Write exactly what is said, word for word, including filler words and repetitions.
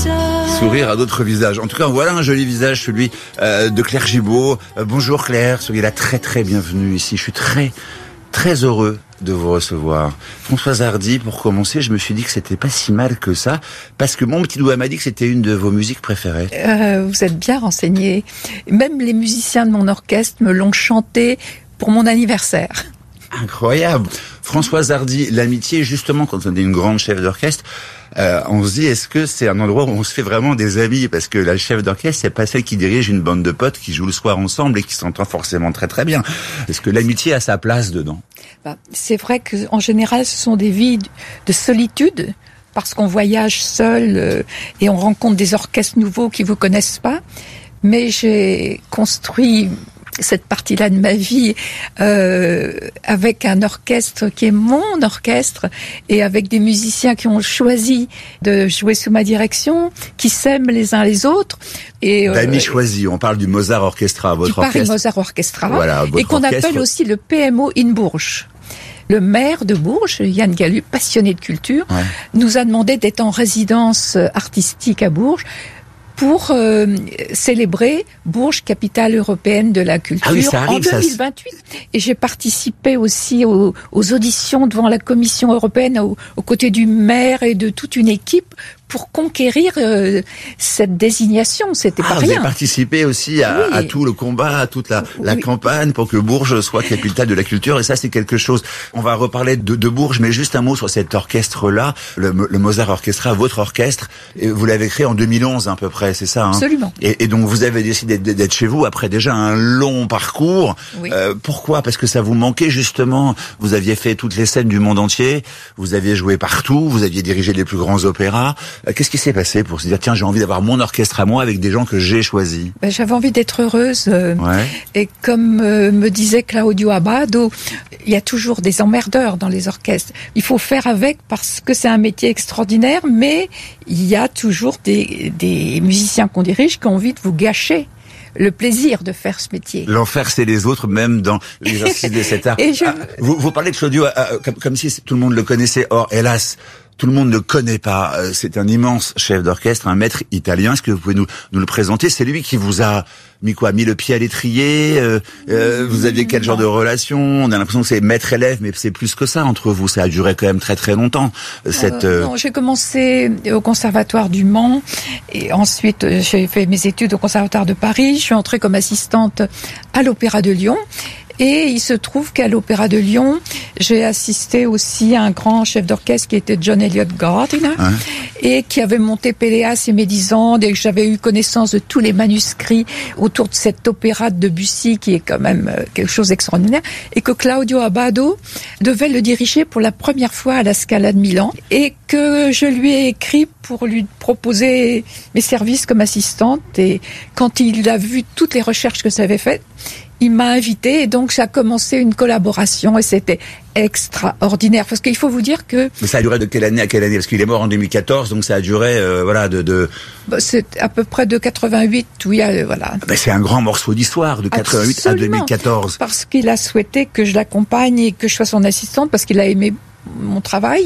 Sourire à d'autres visages. En tout cas, voilà un joli visage, celui euh, de Claire Gibault. Euh, bonjour Claire, soyez la très très bienvenue ici. Je suis très très heureux de vous recevoir. Françoise Hardy, pour commencer, je me suis dit que c'était pas si mal que ça, parce que mon petit doigt m'a dit que c'était une de vos musiques préférées. Euh, vous êtes bien renseigné. Même les musiciens de mon orchestre me l'ont chanté pour mon anniversaire. Incroyable. Françoise Hardy, l'amitié, justement, quand on est une grande chef d'orchestre, euh, on se dit, est-ce que c'est un endroit où on se fait vraiment des amis? Parce que la chef d'orchestre, c'est pas celle qui dirige une bande de potes qui jouent le soir ensemble et qui s'entend forcément très très bien. Est-ce que l'amitié a sa place dedans? Bah, c'est vrai que en général, ce sont des vies de solitude, parce qu'on voyage seul euh, et on rencontre des orchestres nouveaux qui vous connaissent pas. Mais j'ai construit cette partie-là de ma vie euh, avec un orchestre qui est mon orchestre et avec des musiciens qui ont choisi de jouer sous ma direction, qui s'aiment les uns les autres. Et, D'amis euh, choisis, on parle du Mozart Orchestra, votre du Paris orchestre. Mozart Orchestra, Voilà, votre et qu'on orchestre. appelle aussi le P M O in Bourges. Le maire de Bourges, Yann Gallu, passionné de culture, Ouais. nous a demandé d'être en résidence artistique à Bourges pour euh, célébrer Bourges, capitale européenne de la culture, Ah oui, ça arrive, en ça. deux mille vingt-huit. Et j'ai participé aussi aux, aux auditions devant la Commission européenne, aux, aux côtés du maire et de toute une équipe, pour conquérir euh, cette désignation. C'était Ah, pas vous avez rien. participé aussi à, Oui. à tout le combat, à toute la, la Oui. campagne pour que Bourges soit capitale de la culture. Et ça, c'est quelque chose. On va reparler de, de Bourges, mais juste un mot sur cet orchestre-là, le, le Mozart Orchestra, votre orchestre. Et vous l'avez créé en deux mille onze à peu près, c'est ça, hein? Absolument. Et, et donc vous avez décidé d'être, d'être chez vous après déjà un long parcours. Oui. Euh, pourquoi? Parce que ça vous manquait justement. Vous aviez fait toutes les scènes du monde entier. Vous aviez joué partout. Vous aviez dirigé les plus grands opéras. Euh, qu'est-ce qui s'est passé pour se dire tiens, j'ai envie d'avoir mon orchestre à moi avec des gens que j'ai choisis? Ben, j'avais envie d'être heureuse. euh, Ouais. Et comme euh, me disait Claudio Abbado, il y a toujours des emmerdeurs dans les orchestres. Il faut faire avec parce que c'est un métier extraordinaire, mais il y a toujours des, des musiciens qu'on dirige qui ont envie de vous gâcher le plaisir de faire ce métier. L'enfer, c'est les autres, même dans l'exercice de cet art. Et je- Ah, vous, vous parlez de Claudio euh, comme, comme si tout le monde le connaissait. Or, hélas, tout le monde ne le connaît pas. Euh, C'est un immense chef d'orchestre, un maître italien. Est-ce que vous pouvez nous, nous le présenter? C'est lui qui vous a mis quoi? Mis le pied à l'étrier? euh, euh, Vous aviez quel genre de relation? On a l'impression que c'est maître-élève, mais c'est plus que ça entre vous. Ça a duré quand même très très longtemps. Cette Euh, euh, non, j'ai commencé au Conservatoire du Mans et ensuite euh, j'ai fait mes études au Conservatoire de Paris. Je suis entrée comme assistante à l'Opéra de Lyon. Et il se trouve qu'à l'Opéra de Lyon, j'ai assisté aussi à un grand chef d'orchestre qui était John Eliot Gardiner, Hein. et qui avait monté Péléas et Mélisande, et que j'avais eu connaissance de tous les manuscrits autour de cet opéra de Debussy qui est quand même euh, quelque chose d'extraordinaire, et que Claudio Abbado devait le diriger pour la première fois à la Scala de Milan, et que je lui ai écrit pour lui proposer mes services comme assistante, et quand il a vu toutes les recherches que ça avait faites, il m'a invité et donc ça a commencé une collaboration et c'était extraordinaire parce qu'il faut vous dire que mais ça a duré de quelle année à quelle année? Parce qu'il est mort en deux mille quatorze, donc ça a duré euh, voilà de, de... bah, c'est à peu près de quatre-vingt-huit, oui, euh, voilà. Ben, c'est un grand morceau d'histoire de quatre-vingt-huit à Absolument. deux mille quatorze. Parce qu'il a souhaité que je l'accompagne et que je sois son assistante parce qu'il a aimé mon travail.